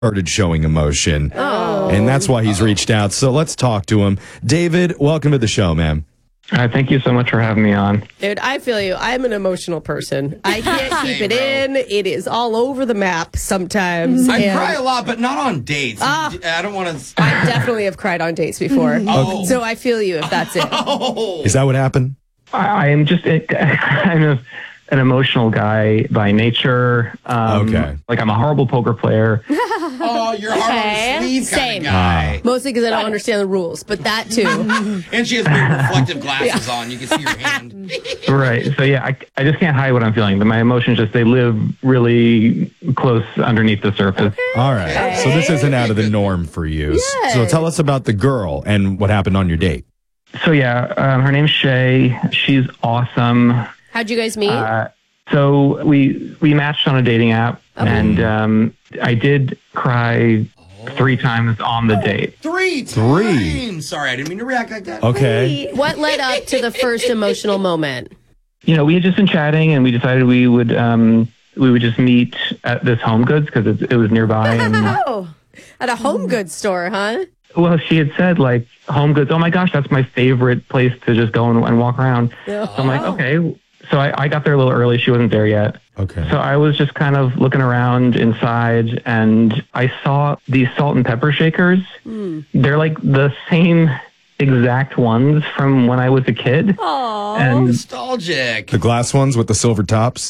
started showing emotion. Oh. And that's why he's reached out. So let's talk to him. David, welcome to the show, man. Thank you so much for having me on. Dude, I feel you. I'm an emotional person. I can't keep it in. It is all over the map sometimes. I cry a lot, but not on dates. I don't want to. I definitely have cried on dates before. Oh. So I feel you if that's it. Oh. Is that what happened? I am just kind of an emotional guy by nature. Okay. Like, I'm a horrible poker player. Oh, you're hard on the sleeve kind Same. of guy. Mostly because I don't understand the rules, but that too. And she has big reflective glasses on. You can see your hand. Right. So, yeah, I just can't hide what I'm feeling. My emotions they live really close underneath the surface. All right. So this isn't out of the norm for you. Yes. So tell us about the girl and what happened on your date. So, yeah, her name's Shay. She's awesome. How'd you guys meet? So we matched on a dating app, and I did cry 3 times on the date. Three times. Sorry, I didn't mean to react like that. Okay. What led up to the first emotional moment? You know, we had just been chatting, and we decided we would just meet at this Home Goods because it was nearby. And Oh, at a home goods store, huh? well, she had said like Home Goods. Oh my gosh, that's my favorite place to just go and walk around. Yeah. So I'm like, okay. So I got there a little early. She wasn't there yet. Okay. So I was just kind of looking around inside, and I saw these salt and pepper shakers. They're like the same exact ones from when I was a kid. Aww. And Nostalgic. The glass ones with the silver tops?